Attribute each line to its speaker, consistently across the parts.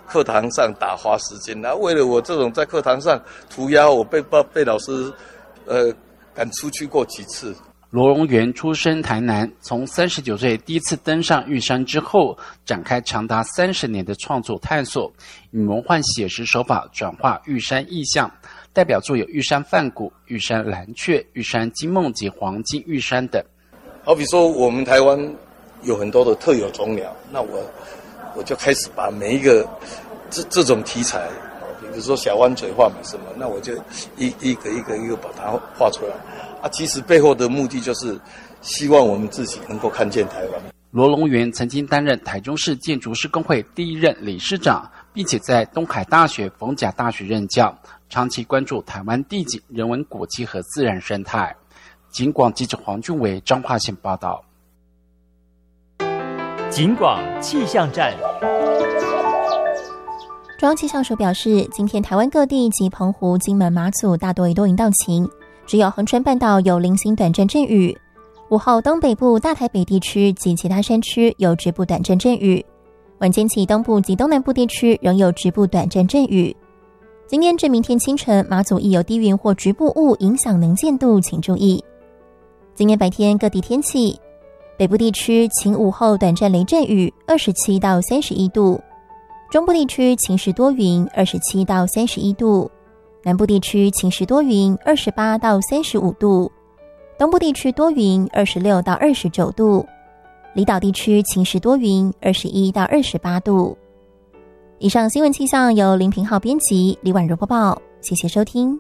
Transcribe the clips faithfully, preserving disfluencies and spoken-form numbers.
Speaker 1: 课堂上打发时间。那为了我这种在课堂上涂鸦，我被被老师呃赶出去过几次。
Speaker 2: 罗荣元出身台南，从三十九岁第一次登上玉山之后，展开长达三十年的创作探索，以魔幻写实手法转化玉山意象。代表作有玉山梵谷、玉山蓝雀、玉山金梦及黄金玉山等。
Speaker 1: 好比说，我们台湾有很多的特有种鸟，那我我就开始把每一个这这种题材，比如说小湾嘴画什么，那我就一一个一个一个把它画出来。啊，其实背后的目的就是希望我们自己能够看见台湾。
Speaker 2: 罗龙元曾经担任台中市建筑师公会第一任理事长，并且在东海大学、逢甲大学任教，长期关注台湾地景、人文古迹和自然生态。警广记者黄俊伟彰化县报道。
Speaker 3: 警广气象站。
Speaker 4: 中央气象署表示，今天台湾各地及澎湖、金门、马祖大多以多云到晴，只有恒春半岛有零星短暂阵雨。午后东北部、大台北地区及其他山区有局部短暂阵雨，晚间起东部及东南部地区仍有局部短暂阵雨。今天至明天清晨，马祖亦有低云或局部雾影响能见度，请注意。今天白天各地天气，北部地区晴午后短暂雷阵雨，二十七到三十一度；中部地区晴时多云，二十七到三十一度；南部地区晴时多云，二十八到三十五度；东部地区多云，二十六到二十九度；离岛地区晴时多云，二十一到二十八度。以上新闻气象由林平浩编辑，李婉柔播报，谢谢收听。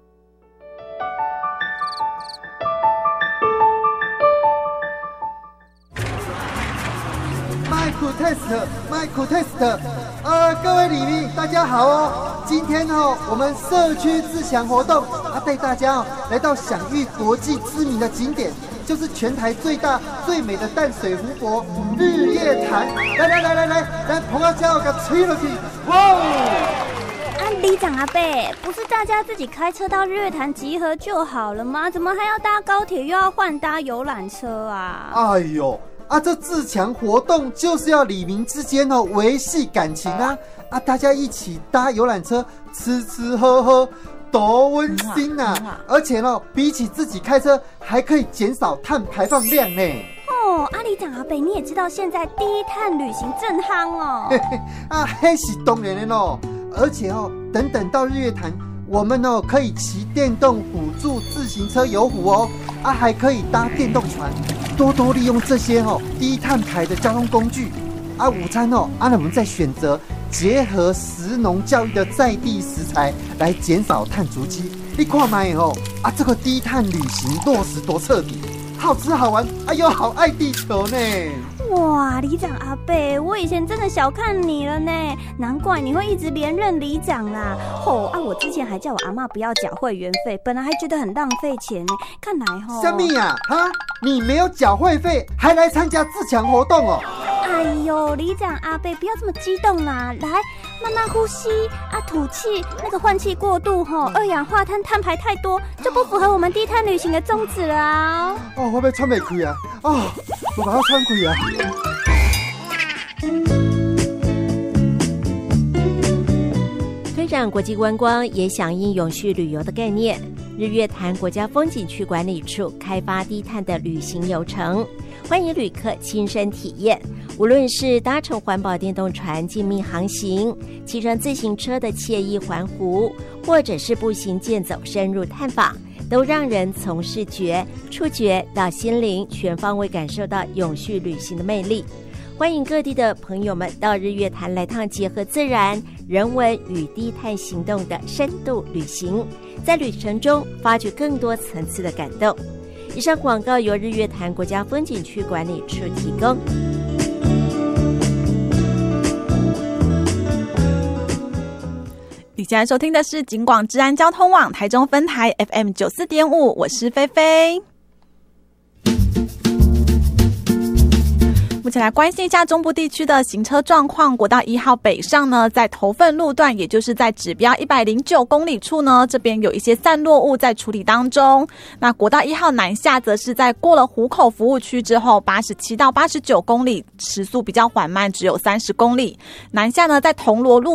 Speaker 5: 麦克 test， 麦克 test， 呃，各位里民大家好哦。今天哦，我们社区自强活动啊，带大家哦来到享誉国际知名的景点，就是全台最大最美的淡水湖泊日月潭。来来来来来，咱捧个脚给吹了去，哇！
Speaker 6: 啊，里长阿伯，不是大家自己开车到日月潭集合就好了吗？怎么还要搭高铁，又要换搭游览车啊？
Speaker 5: 哎呦！啊，这自强活动就是要里民之间哦维系感情啊！啊，大家一起搭游览车，吃吃喝喝，多温馨啊！嗯啊而且呢，比起自己开车，还可以减少碳排放量呢。
Speaker 6: 哦，阿里长阿伯，你也知道现在低碳旅行正夯哦。
Speaker 5: 嘿嘿，啊，那是当然的咯。而且哦，等等到日月潭，我们哦可以骑电动辅助自行车游湖哦，啊，还可以搭电动船。多多利用这些哦低碳排的交通工具啊，午餐哦啊，那我们再选择结合食农教育的在地食材来减少碳足迹。你看嘛哦啊，这个低碳旅行落实多彻底，好吃好玩，哎呦，好爱地球呢！
Speaker 6: 哇，里长阿伯，我以前真的小看你了呢，难怪你会一直连任里长啦。吼、哦、啊，我之前还叫我阿嬷不要缴会员费，本来还觉得很浪费钱呢，看来吼。
Speaker 5: 什么呀？哈，你没有缴会费，还来参加自强活动哦？
Speaker 6: 哎呦，里长阿伯，不要这么激动啦，来，慢慢呼吸啊，吐气，那个换气过度吼，二氧化碳碳排太多，就不符合我们低碳旅行的宗旨了啊。
Speaker 5: 哦，我要喘不开啊！哦，我把它喘开啊！
Speaker 7: 推展国际观光也响应永续旅游的概念，日月潭国家风景区管理处开发低碳的旅行游程，欢迎旅客亲身体验。无论是搭乘环保电动船静谧航行，骑乘自行车的惬意环湖，或者是步行健走深入探访，都让人从视觉、触觉到心灵全方位感受到永续旅行的魅力。欢迎各地的朋友们到日月潭来趟结合自然、人文与低碳行动的深度旅行，在旅程中发掘更多层次的感动。以上广告由日月潭国家风景区管理处提供。
Speaker 8: 你现在收听的是警广治安交通网台中分台 F M 九四点五，我是菲菲。目前来关心一下中部地区的行车状况。国道一号北上呢，在头份路段，也就是在指标一百零九公里处呢，这边有一些散落物在处理当中。那国道一号南下，则是在过了湖口服务区之后，八十七到八十九公里，时速比较缓慢，只有三十公里。南下呢，在铜锣路